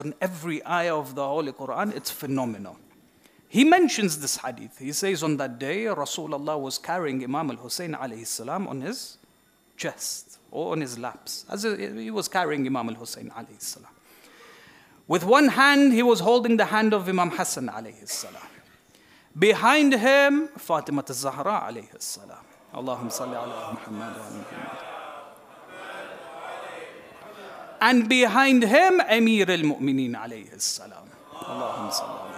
in every ayah of the Holy Quran. It's phenomenal. He mentions this hadith. He says on that day, Rasulullah was carrying Imam al-Hussein alayhi salam on his chest or on his laps. As he was carrying Imam al-Hussein alayhi salam. With one hand, he was holding the hand of Imam Hassan alayhi salam. Behind him, Fatima al-Zahra alayhi salam. Allahumma salli ala Muhammad wa Muhammad. And behind him, Amir al-Mu'mineen alayhi salam. Allahumma salli ala.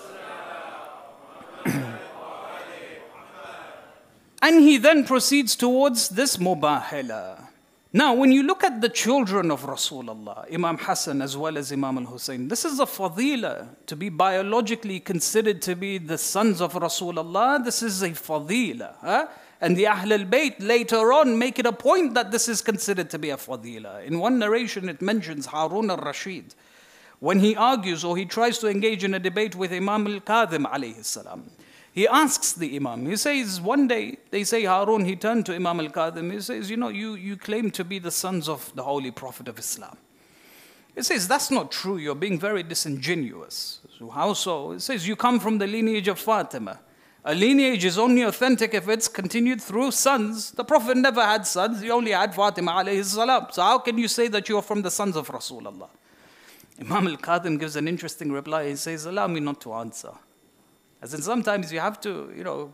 And he then proceeds towards this mubahala. Now, when you look at the children of Rasulullah, Imam Hassan as well as Imam al-Hussein, this is a fadila to be biologically considered to be the sons of Rasulullah. This is a fadila. Huh? And the Ahl al-Bayt later on make it a point that this is considered to be a fadila. In one narration it mentions Harun al-Rashid. When he argues or he tries to engage in a debate with Imam al-Kadhim alayhi salam, he asks the Imam, he says, one day, they say Harun, he turned to Imam al-Kadhim, he says, you know, you claim to be the sons of the Holy Prophet of Islam. He says, that's not true, you're being very disingenuous. So how so? He says, you come from the lineage of Fatima. A lineage is only authentic if it's continued through sons. The Prophet never had sons, he only had Fatima alayhi salam. So how can you say that you are from the sons of Rasulullah? Imam al-Kadhim gives an interesting reply, he says, allow me not to answer. As in sometimes you have to,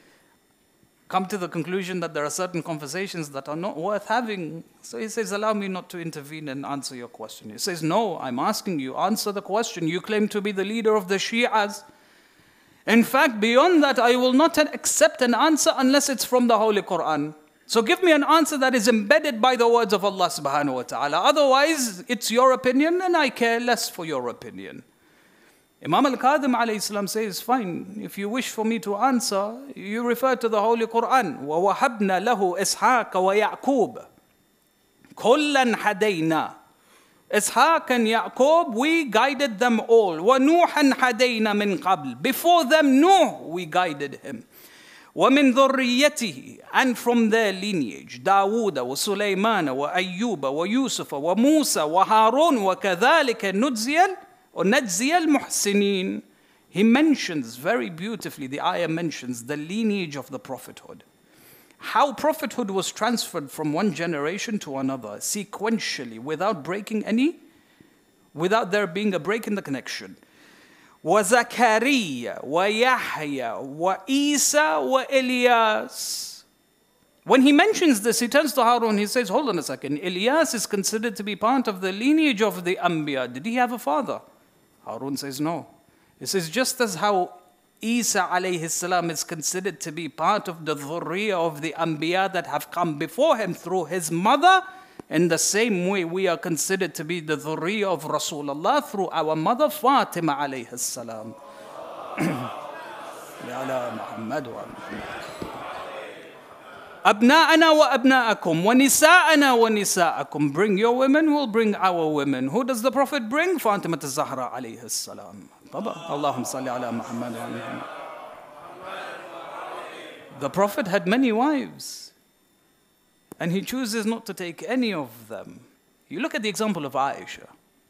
come to the conclusion that there are certain conversations that are not worth having. So he says, allow me not to intervene and answer your question. He says, no, I'm asking you, answer the question. You claim to be the leader of the Shi'as. In fact, beyond that, I will not accept an answer unless it's from the Holy Quran. So give me an answer that is embedded by the words of Allah subhanahu wa ta'ala. Otherwise, it's your opinion and I care less for your opinion. Imam al-Kadhim alayhi salam says, fine, if you wish for me to answer, you refer to the Holy Quran. وَوَهَبْنَا لَهُ إِسْحَاقَ وَيَعْقُوبَ كُلًّا هَدَيْنَا. Ishaq and Ya'qub, we guided them all. وَنُوحًا هَدَيْنَا مِنْ قَبْلِ. Before them, Nuh, we guided him. وَمِنْ ذُرِّيَّتِهِ. And from their lineage, Dawood, وَسُلَيْمَانَ وَأَيُّوبَ وَيُوسُفَ وَمُوسَى وَهَارُونَ وَكَذَلِكَ نُجْزِيَ الْمُحْسِنِينَ. He mentions very beautifully, the ayah mentions the lineage of the prophethood. How prophethood was transferred from one generation to another, sequentially, without there being a break in the connection. وَزَكَرِيَّ وَيَحْيَى وَإِيسَى وَإِلْيَاسَ. When he mentions this, he turns to Harun, he says, hold on a second, Ilyas is considered to be part of the lineage of the Anbiya. Did he have a father? Harun says, no. He says, just as how Isa alayhi salam is considered to be part of the dhurriya of the Anbiya that have come before him through his mother, in the same way we are considered to be the dhurriya of Rasulullah through our mother Fatima alayhi salam. Ya ala Muhammad wa Muhammad. أبناءنا وأبناءكم ونساءنا ونساءكم. Bring your women, we'll bring our women. Who does the Prophet bring? Fatima al-Zahra alayhi salam. Allahumma salli ala Muhammad wa Muhammad. The Prophet had many wives, and he chooses not to take any of them. You look at the example of Aisha.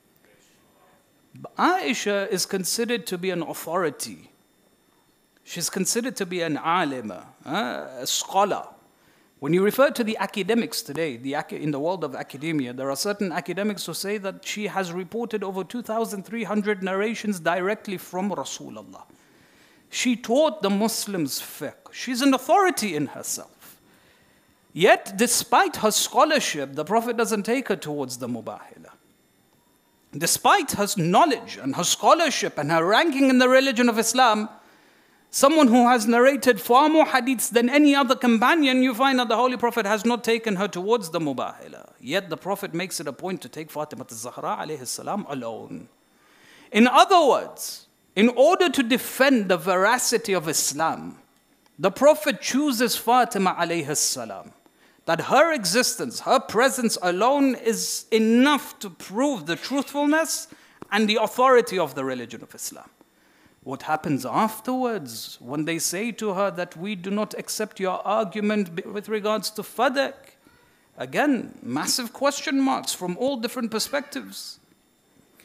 Aisha is considered to be an authority. She's considered to be an alima, a scholar. When you refer to the academics today, in the world of academia, there are certain academics who say that she has reported over 2,300 narrations directly from Rasulullah. She taught the Muslims fiqh. She's an authority in herself. Yet, despite her scholarship, the Prophet doesn't take her towards the mubahala. Despite her knowledge and her scholarship and her ranking in the religion of Islam, someone who has narrated far more hadiths than any other companion, you find that the Holy Prophet has not taken her towards the mubahala. Yet the Prophet makes it a point to take Fatima al-Zahra alayhi salam alone. In other words, in order to defend the veracity of Islam, the Prophet chooses Fatima alayhi salam. That her existence, her presence alone is enough to prove the truthfulness and the authority of the religion of Islam. What happens afterwards when they say to her that we do not accept your argument with regards to Fadak? Again, massive question marks from all different perspectives.